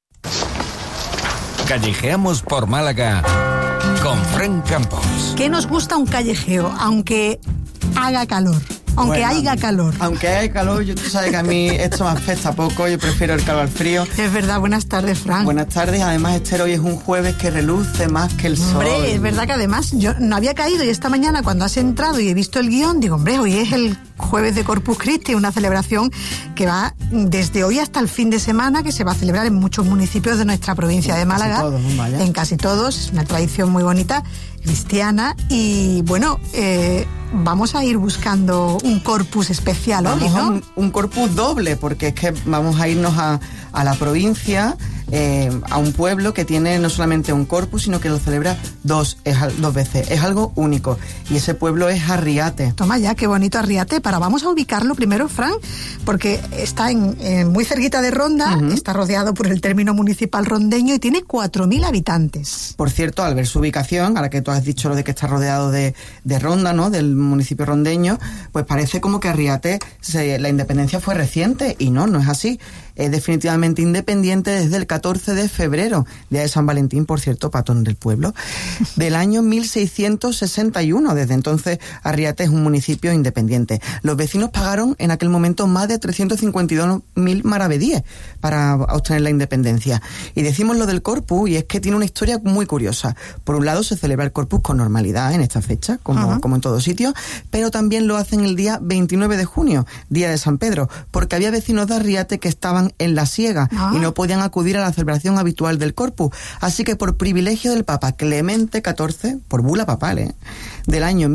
Speaker 13: Callejeamos por Málaga con Frank Campos.
Speaker 6: ¿Qué nos gusta un callejeo? Aunque haga calor. Aunque haya calor.
Speaker 18: Aunque haya calor, tú sabes que a mí esto me afecta poco, yo prefiero el calor al frío.
Speaker 6: Es verdad, buenas tardes, Fran.
Speaker 18: Buenas tardes, además hoy es un jueves que reluce más que el sol.
Speaker 6: Hombre, es verdad que además yo no había caído y esta mañana cuando has entrado y he visto el guión, digo, hombre, hoy es el jueves de Corpus Christi, una celebración que va desde hoy hasta el fin de semana, que se va a celebrar en muchos municipios de nuestra provincia de Málaga.
Speaker 18: Casi todos, vaya.
Speaker 6: En casi todos, es una tradición muy bonita, cristiana, y bueno, vamos a ir buscando un corpus especial hoy, ¿no?
Speaker 18: Un corpus doble, porque es que vamos a irnos a la provincia, a un pueblo que tiene no solamente un corpus, sino que lo celebra dos veces. Es algo único. Y ese pueblo es Arriate.
Speaker 6: Toma ya, qué bonito Arriate. Vamos a ubicarlo primero, Fran, porque está muy cerquita de Ronda, está rodeado por el término municipal rondeño y tiene 4.000 habitantes.
Speaker 18: Por cierto, al ver su ubicación, ahora que tú has dicho lo de que está rodeado de Ronda, ¿no?, del municipio rondeño, pues parece como que Arriate, la independencia fue reciente, y no es así. Es definitivamente independiente desde el 14 de febrero, día de San Valentín, por cierto, patrón del pueblo, del año 1661. Desde entonces, Arriate es un municipio independiente. Los vecinos pagaron en aquel momento más de 352.000 maravedíes para obtener la independencia. Y decimos lo del Corpus, y es que tiene una historia muy curiosa. Por un lado, se celebra el Corpus con normalidad en esta fecha, como en todos sitios, pero también lo hacen el día 29 de junio, día de San Pedro, porque había vecinos de Arriate que estaban en la siega y no podían acudir a la celebración habitual del Corpus. Así que por privilegio del Papa Clemente XIV, por bula papal, del año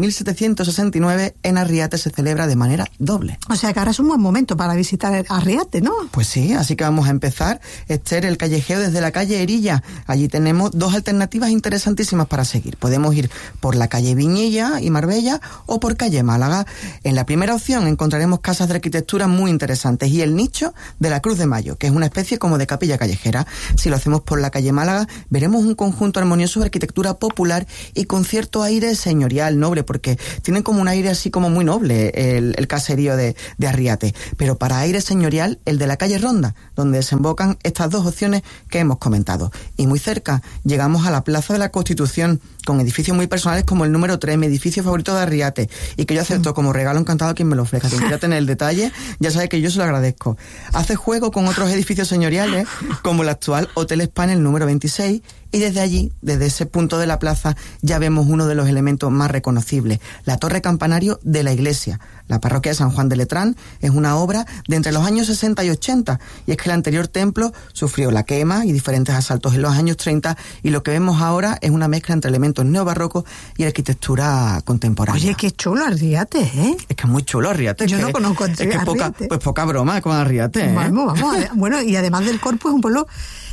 Speaker 18: 1769, en Arriate se celebra de manera doble.
Speaker 6: O sea que ahora es un buen momento para visitar Arriate, ¿no?
Speaker 18: Pues sí, así que vamos a empezar, Esther, el callejeo desde la calle Erilla. Allí tenemos dos alternativas interesantísimas para seguir. Podemos ir por la calle Viñilla y Marbella o por calle Málaga. En la primera opción encontraremos casas de arquitectura muy interesantes y el nicho de la Cruz de Mayo, que es una especie como de capilla callejera. Si lo hacemos por la calle Málaga, veremos un conjunto armonioso de arquitectura popular y con cierto aire señorial, noble, porque tienen como un aire así como muy noble el caserío de Arriate. Pero para aire señorial, el de la calle Ronda, donde desembocan estas dos opciones que hemos comentado. Y muy cerca llegamos a la Plaza de la Constitución, con edificios muy personales como el número 3, mi edificio favorito de Arriate, y que yo acepto como regalo encantado a quien me lo ofrezca. Quien quiera tener el detalle, ya sabe que yo se lo agradezco. Hace juego con otros edificios señoriales, como el actual Hotel Spa en el número 26, y desde allí, desde ese punto de la plaza, ya vemos uno de los elementos más reconocibles, la torre campanario de la iglesia. La parroquia de San Juan de Letrán es una obra de entre los años 60 y 80, y es que el anterior templo sufrió la quema y diferentes asaltos en los años 30, y lo que vemos ahora es una mezcla entre elementos neobarrocos y arquitectura contemporánea.
Speaker 6: Oye, qué chulo Arriate, ¿eh?
Speaker 18: Es que es muy chulo Arriate.
Speaker 6: Yo no conozco
Speaker 18: Arriate. Es que poca broma con Arriate, ¿eh?
Speaker 6: Vamos. Bueno, y además del Corpus es un pueblo...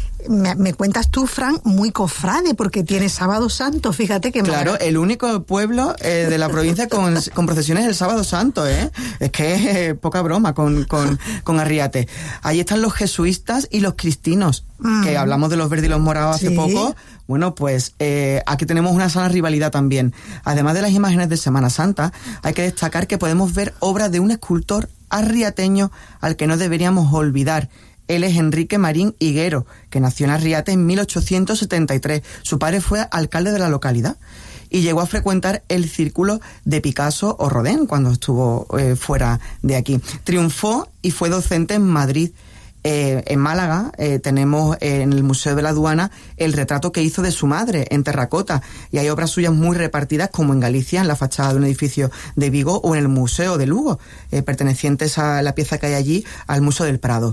Speaker 6: Me cuentas tú, Fran, muy cofrade, porque tiene Sábado Santo, fíjate que...
Speaker 18: Claro, el único pueblo de la provincia con procesiones el Sábado Santo, ¿eh? Es que es poca broma con Arriate. Ahí están los jesuitas y los cristinos, que hablamos de los verdes y los morados hace poco. Bueno, pues aquí tenemos una sana rivalidad también. Además de las imágenes de Semana Santa, hay que destacar que podemos ver obras de un escultor arriateño al que no deberíamos olvidar. Él es Enrique Marín Higuero, que nació en Arriate en 1873. Su padre fue alcalde de la localidad y llegó a frecuentar el círculo de Picasso o Rodin cuando estuvo fuera de aquí. Triunfó y fue docente en Madrid. En Málaga tenemos en el Museo de la Aduana el retrato que hizo de su madre en terracota, y hay obras suyas muy repartidas, como en Galicia, en la fachada de un edificio de Vigo, o en el Museo de Lugo, pertenecientes a la pieza que hay allí al Museo del Prado.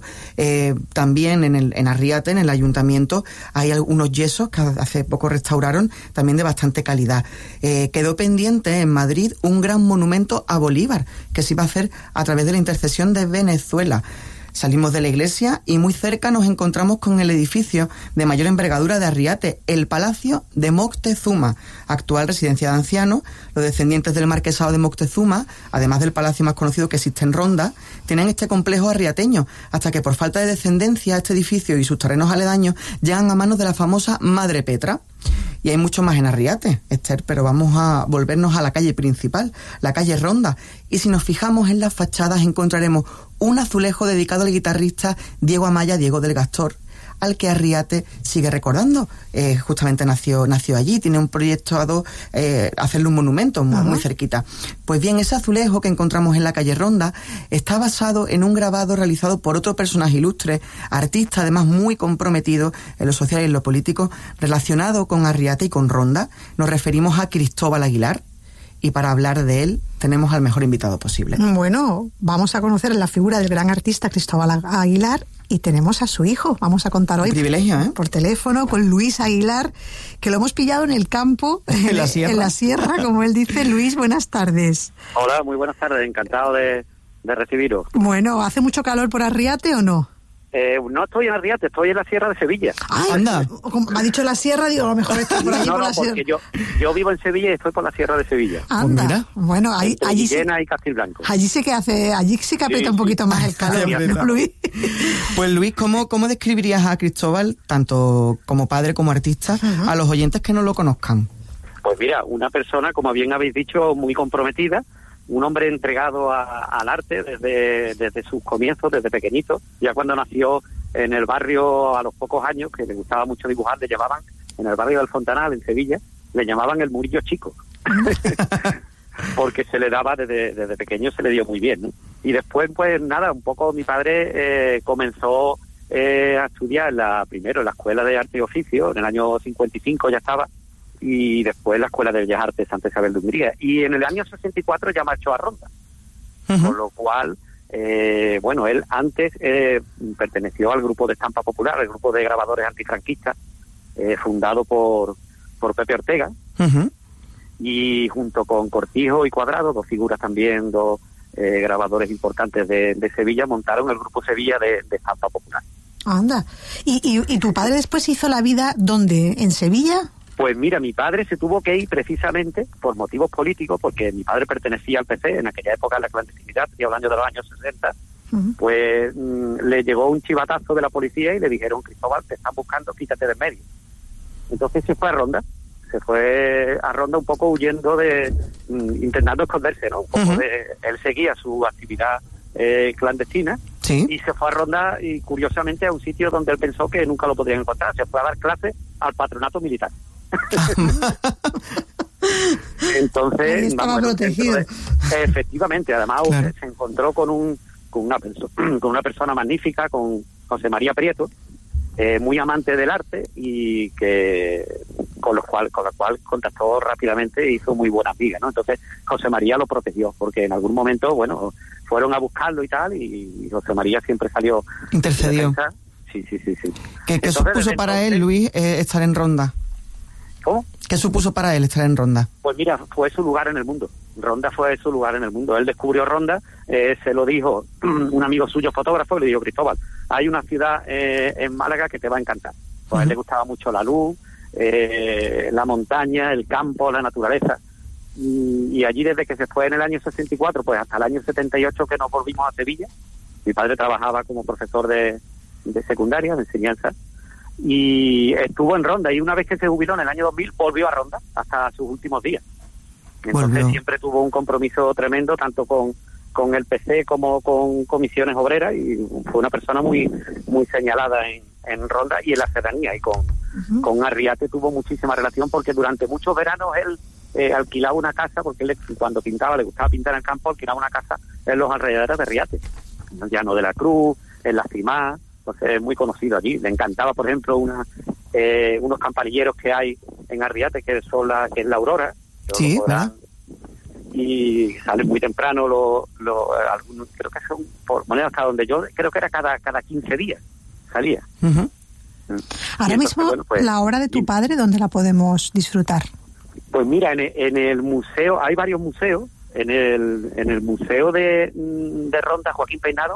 Speaker 18: También en Arriate, en el ayuntamiento, hay algunos yesos que hace poco restauraron, también de bastante calidad. Quedó pendiente en Madrid un gran monumento a Bolívar, que se iba a hacer a través de la intercesión de Venezuela. Salimos de la iglesia y muy cerca nos encontramos con el edificio de mayor envergadura de Arriate, el Palacio de Moctezuma, actual residencia de ancianos. Los descendientes del marquesado de Moctezuma, además del palacio más conocido que existe en Ronda, tienen este complejo arriateño, hasta que por falta de descendencia este edificio y sus terrenos aledaños llegan a manos de la famosa Madre Petra. Y hay mucho más en Arriate, Esther, pero vamos a volvernos a la calle principal, la calle Ronda. Y si nos fijamos en las fachadas encontraremos un azulejo dedicado al guitarrista Diego Amaya, Diego del Gastor, al que Arriate sigue recordando. Justamente nació allí, tiene un proyecto hacerle un monumento muy cerquita. Pues bien, ese azulejo que encontramos en la calle Ronda está basado en un grabado realizado por otro personaje ilustre, artista además muy comprometido en lo social y en lo político, relacionado con Arriate y con Ronda. Nos referimos a Cristóbal Aguilar. Y para hablar de él tenemos al mejor invitado posible.
Speaker 6: Bueno, vamos a conocer la figura del gran artista Cristóbal Aguilar y tenemos a su hijo. Vamos a contar hoy por teléfono con Luis Aguilar, que lo hemos pillado en el campo, en la sierra, como él dice. Luis, buenas tardes.
Speaker 5: Hola, muy buenas tardes, encantado de recibiros.
Speaker 6: Bueno, ¿hace mucho calor por Arriate o no?
Speaker 5: No estoy en Arriate, estoy en la Sierra de Sevilla.
Speaker 6: Ay, anda. Como me ha dicho la Sierra, digo, a lo mejor está por allí por la Sierra.
Speaker 5: Porque yo vivo en Sevilla y estoy por la Sierra de Sevilla.
Speaker 6: Anda. Pues mira. Bueno, allí sí,
Speaker 5: y Castilblanco.
Speaker 6: Allí sí que aprieta un poquito más el calor, ¿no, Luis?
Speaker 18: Pues Luis, ¿cómo describirías a Cristóbal, tanto como padre como artista, a los oyentes que no lo conozcan?
Speaker 5: Pues mira, una persona, como bien habéis dicho, muy comprometida, un hombre entregado al arte desde sus comienzos, desde pequeñito. Ya cuando nació en el barrio a los pocos años, que le gustaba mucho dibujar, le llamaban, en el barrio del Fontanal, en Sevilla, le llamaban el Murillo Chico. Porque se le daba, desde pequeño se le dio muy bien, ¿no? Y después, pues nada, un poco mi padre comenzó a estudiar primero en la Escuela de Arte y Oficio, en el año 55 ya estaba, y después la Escuela de Bellas Artes Santa Isabel de Hungría. Y en el año 64 ya marchó a Ronda. Con lo cual, él antes perteneció al grupo de estampa popular, el grupo de grabadores antifranquistas, fundado por Pepe Ortega, y junto con Cortijo y Cuadrado, dos figuras también, dos grabadores importantes de Sevilla, montaron el grupo Sevilla de estampa popular.
Speaker 6: Anda. ¿Y tu padre después hizo la vida dónde? ¿En Sevilla?
Speaker 5: Pues mira, mi padre se tuvo que ir precisamente por motivos políticos, porque mi padre pertenecía al PC, en aquella época la clandestinidad, y hablando de los años 60, pues le llegó un chivatazo de la policía y le dijeron: Cristóbal, te están buscando, quítate de en medio. Entonces se fue a Ronda un poco huyendo intentando esconderse, ¿no? Un poco él seguía su actividad clandestina, y se fue a Ronda, y curiosamente a un sitio donde él pensó que nunca lo podrían encontrar. Se fue a dar clases al patronato militar. Entonces
Speaker 6: estaba protegido.
Speaker 5: Efectivamente, además se encontró con una persona magnífica, con José María Prieto, muy amante del arte, y que con la cual contactó rápidamente e hizo muy buena amiga, ¿no? Entonces José María lo protegió, porque en algún momento, fueron a buscarlo y tal, y José María siempre salió.
Speaker 18: Intercedió.
Speaker 5: Sí.
Speaker 18: ¿Qué supuso para él, Luis, estar en Ronda?
Speaker 5: ¿Cómo?
Speaker 18: ¿Qué supuso para él estar en Ronda?
Speaker 5: Pues mira, fue su lugar en el mundo. Ronda fue su lugar en el mundo. Él descubrió Ronda, se lo dijo un amigo suyo, fotógrafo, y le dijo: Cristóbal, hay una ciudad en Málaga que te va a encantar. Pues a él le gustaba mucho la luz, la montaña, el campo, la naturaleza. Y allí, desde que se fue en el año 64, pues hasta el año 78 que nos volvimos a Sevilla. Mi padre trabajaba como profesor de secundaria, de enseñanza, y estuvo en Ronda, y una vez que se jubiló en el año 2000 volvió a Ronda hasta sus últimos días. Entonces siempre tuvo un compromiso tremendo, tanto con el PC como con comisiones obreras, y fue una persona muy muy señalada en Ronda y en la serranía, y con Arriate tuvo muchísima relación, porque durante muchos veranos él alquilaba una casa, porque él, cuando pintaba, le gustaba pintar en el campo, alquilaba una casa en los alrededores de Arriate, en el Llano de la Cruz, en La Cimá. Entonces es muy conocido allí. Le encantaba, por ejemplo, unos campanilleros que hay en Arriate, que es la Aurora.
Speaker 18: Sí, ¿verdad?
Speaker 5: Y salen muy temprano algunos, creo que son, por moneda, hasta donde yo, creo que era cada 15 días salía.
Speaker 6: Ahora mismo, la obra de tu padre, ¿dónde la podemos disfrutar?
Speaker 5: Pues mira, en el museo, hay varios museos. En el museo de Ronda, Joaquín Peinado,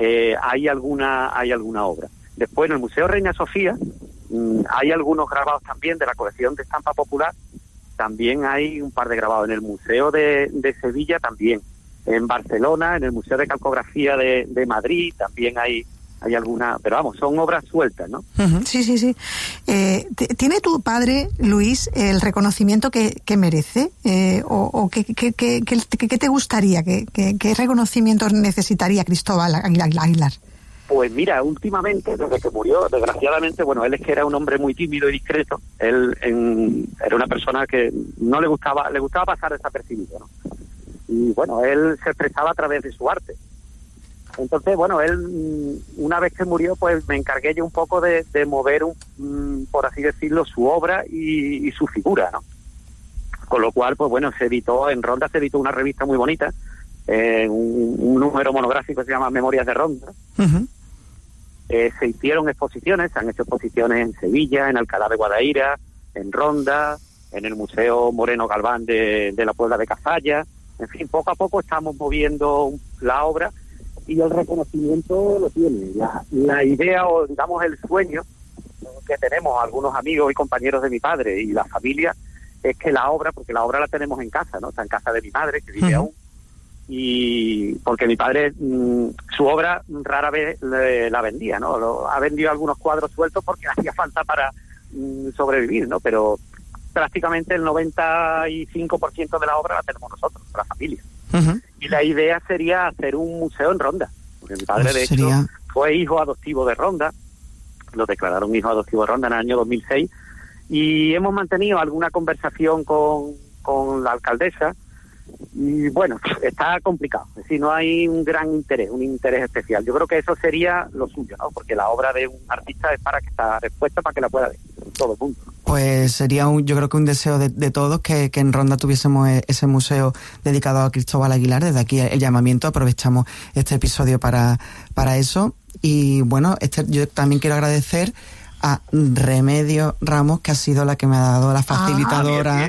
Speaker 5: hay alguna obra. Después en el Museo Reina Sofía hay algunos grabados también de la colección de estampa popular, también hay un par de grabados. En el Museo de Sevilla también, en Barcelona, en el Museo de Calcografía de Madrid también hay alguna, pero vamos, son obras sueltas, ¿no?
Speaker 6: Sí. ¿Tiene tu padre, Luis, el reconocimiento que merece? ¿O qué te gustaría? ¿Qué reconocimiento necesitaría Cristóbal Aguilar?
Speaker 5: Pues mira, últimamente, desde que murió, desgraciadamente, bueno, él es que era un hombre muy tímido y discreto. Él era una persona que no le gustaba pasar desapercibido, ¿no? Y bueno, él se expresaba a través de su arte. Entonces, bueno, él, una vez que murió, pues me encargué yo un poco de mover, por así decirlo, su obra y su figura, ¿no? Con lo cual, pues bueno, en Ronda se editó una revista muy bonita, un número monográfico que se llama Memorias de Ronda. Se hicieron exposiciones, se han hecho exposiciones en Sevilla, en Alcalá de Guadaira, en Ronda, en el Museo Moreno Galván de la Puebla de Cazalla. En fin, poco a poco estamos moviendo la obra y el reconocimiento lo tiene. La idea, o digamos el sueño que tenemos algunos amigos y compañeros de mi padre y la familia, es que la obra, porque la obra la tenemos en casa, ¿no? Está en casa de mi madre, que vive aún, y porque mi padre su obra rara vez la vendía, ¿no? Ha vendido algunos cuadros sueltos porque hacía falta para sobrevivir, ¿no? Pero prácticamente el 95% de la obra la tenemos nosotros, la familia. Y la idea sería hacer un museo en Ronda, porque mi padre de hecho fue hijo adoptivo de Ronda, lo declararon hijo adoptivo de Ronda en el año 2006, y hemos mantenido alguna conversación con la alcaldesa, y bueno, está complicado, es decir, no hay un interés especial. Yo creo que eso sería lo suyo, ¿no? Porque la obra de un artista es para que está expuesta, para que la pueda ver todo el mundo.
Speaker 18: Pues sería yo creo que un deseo de todos que en Ronda tuviésemos ese museo dedicado a Cristóbal Aguilar. Desde aquí el llamamiento, aprovechamos este episodio para eso. Y bueno, yo también quiero agradecer a Remedio Ramos, que ha sido la que me ha dado la facilitadora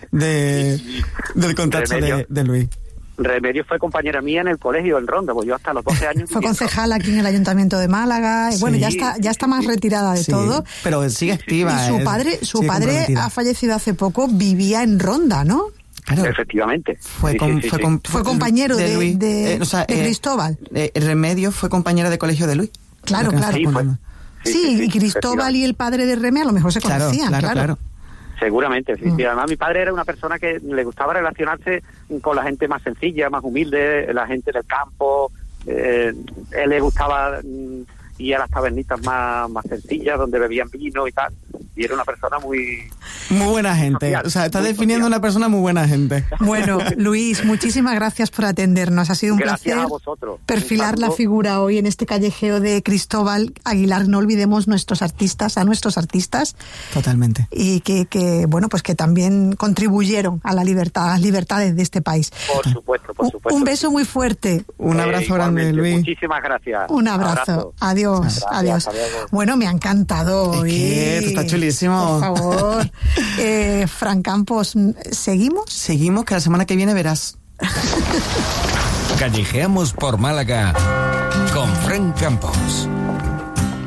Speaker 18: del contacto de Luis.
Speaker 5: Remedio fue compañera mía en el colegio en Ronda, pues yo hasta los 12 años...
Speaker 6: Fue concejal aquí en el Ayuntamiento de Málaga, y bueno, ya está más retirada de todo.
Speaker 18: Pero sigue activa.
Speaker 6: Y su padre ha fallecido hace poco, vivía en Ronda, ¿no?
Speaker 5: Claro. Efectivamente.
Speaker 18: Fue
Speaker 6: compañero de Cristóbal.
Speaker 18: Remedio fue compañera de colegio de Luis.
Speaker 6: Claro. Sí, y Cristóbal y el padre de Remedio a lo mejor se conocían, claro.
Speaker 5: Seguramente, sí. Además, mi padre era una persona que le gustaba relacionarse con la gente más sencilla, más humilde, la gente del campo. Él le gustaba ir a las tabernitas más sencillas, donde bebían vino y tal. Y era una persona muy
Speaker 18: buena gente. Social, o sea, está definiendo una persona muy buena gente.
Speaker 6: Bueno, Luis, muchísimas gracias por atendernos. Ha sido un
Speaker 5: placer
Speaker 6: a perfilar la figura hoy en este callejeo de Cristóbal Aguilar. No olvidemos a nuestros artistas.
Speaker 18: Totalmente.
Speaker 6: Y que bueno, pues que también contribuyeron a la libertad, a las libertades de este país.
Speaker 5: Por supuesto.
Speaker 6: Un beso muy fuerte.
Speaker 18: Un abrazo grande, Luis.
Speaker 5: Muchísimas gracias.
Speaker 6: Un abrazo. Adiós. Bueno, me ha encantado hoy.
Speaker 18: Está chulísimo.
Speaker 6: Por favor. Fran Campos, ¿seguimos?
Speaker 18: Seguimos, que la semana que viene verás.
Speaker 8: Callejeamos por Málaga con Fran Campos.